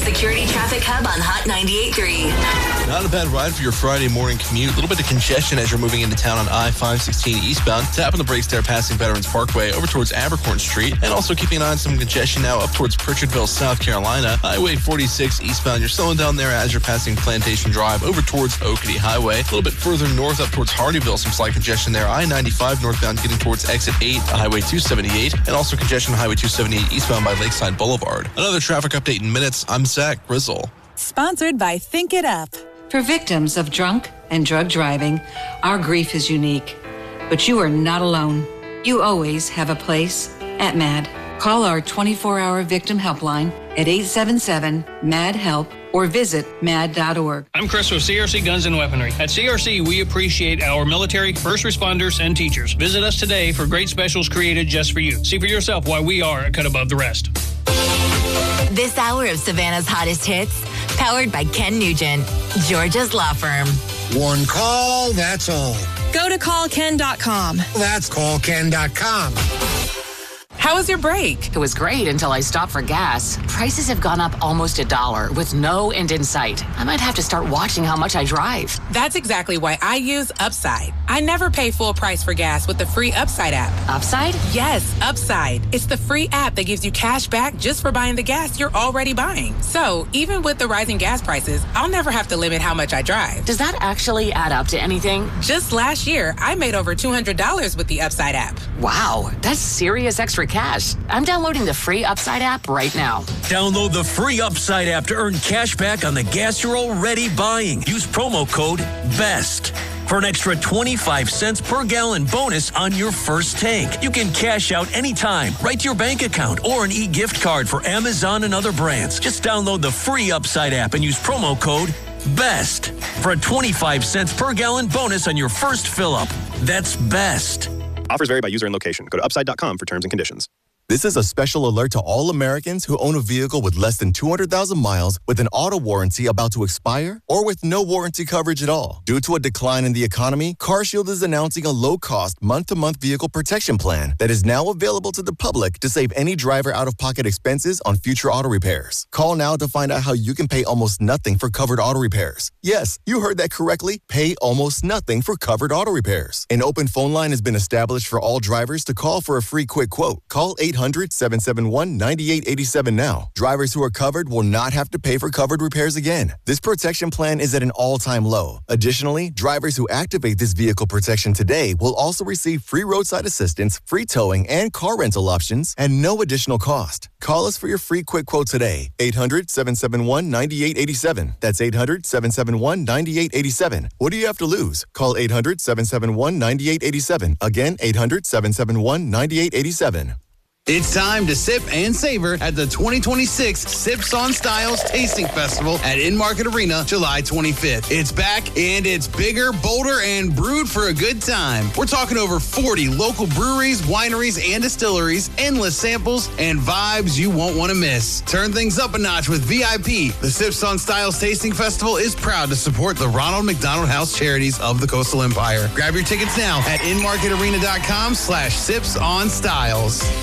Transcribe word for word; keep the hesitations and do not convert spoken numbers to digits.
Security Traffic Hub on Hot ninety-eight point three. Not a bad ride for your Friday morning commute. A little bit of congestion as you're moving into town on I five sixteen eastbound. Tapping the brakes there passing Veterans Parkway over towards Abercorn Street. And also keeping an eye on some congestion now up towards Pritchardville, South Carolina. Highway forty-six eastbound. You're slowing down there as you're passing Plantation Drive over towards Oakity Highway. A little bit further north up towards Hardyville. Some slight congestion there. I ninety-five northbound getting towards exit eight, Highway two seventy-eight. And also congestion on Highway two seventy-eight eastbound by Lakeside Boulevard. Another traffic update in minutes. I'm Zach Grizzle. Sponsored by Think It Up. For victims of drunk and drug driving, our grief is unique. But you are not alone. You always have a place at MAD. Call our twenty-four hour victim helpline at eight seven seven, M A D, HELP or visit mad dot org. I'm Chris with C R C Guns and Weaponry. At C R C, we appreciate our military, first responders, and teachers. Visit us today for great specials created just for you. See for yourself why we are a cut above the rest. This hour of Savannah's hottest hits, powered by Ken Nugent, Georgia's law firm. One call, that's all. Go to call ken dot com. That's call ken dot com. How was your break? It was great until I stopped for gas. Prices have gone up almost a dollar with no end in sight. I might have to start watching how much I drive. That's exactly why I use Upside. I never pay full price for gas with the free Upside app. Upside? Yes, Upside. It's the free app that gives you cash back just for buying the gas you're already buying. So even with the rising gas prices, I'll never have to limit how much I drive. Does that actually add up to anything? Just last year, I made over two hundred dollars with the Upside app. Wow, that's serious extra cash. I'm downloading the free Upside app right now. Download the free Upside app to earn cash back on the gas you're already buying. Use promo code BEST for an extra twenty-five cents per gallon bonus on your first tank. You can cash out anytime, right to your bank account, or an e-gift card for Amazon and other brands. Just download the free Upside app and use promo code BEST for a twenty-five cents per gallon bonus on your first fill-up. That's BEST. Offers vary by user and location. Go to upside dot com for terms and conditions. This is a special alert to all Americans who own a vehicle with less than two hundred thousand miles with an auto warranty about to expire or with no warranty coverage at all. Due to a decline in the economy, CarShield is announcing a low-cost month-to-month vehicle protection plan that is now available to the public to save any driver out-of-pocket expenses on future auto repairs. Call now to find out how you can pay almost nothing for covered auto repairs. Yes, you heard that correctly. Pay almost nothing for covered auto repairs. An open phone line has been established for all drivers to call for a free quick quote. Call eight hundred, seven seven one, nine eight eight seven now. Drivers who are covered will not have to pay for covered repairs again. This protection plan is at an all-time low. Additionally, drivers who activate this vehicle protection today will also receive free roadside assistance, free towing, and car rental options at no additional cost. Call us for your free quick quote today. eight hundred, seven seven one, nine eight eight seven. That's eight hundred, seven seven one, nine eight eight seven. What do you have to lose? Call eight hundred, seven seven one, nine eight eight seven. Again, eight hundred, seven seven one, nine eight eight seven. It's time to sip and savor at the twenty twenty-six Sips on Styles Tasting Festival at In-Market Arena, July twenty-fifth. It's back, and it's bigger, bolder, and brewed for a good time. We're talking over forty local breweries, wineries, and distilleries, endless samples, and vibes you won't want to miss. Turn things up a notch with V I P. The Sips on Styles Tasting Festival is proud to support the Ronald McDonald House Charities of the Coastal Empire. Grab your tickets now at inmarketarena.com slash sips on styles.